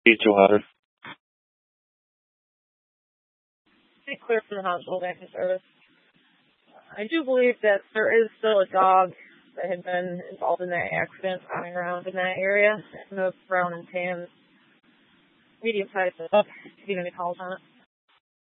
200. Be clear from the hospital back to service. I do believe that there is still a dog that had been involved in that accident running around in that area. No brown and tan, medium-sized dog. If you have any calls on it.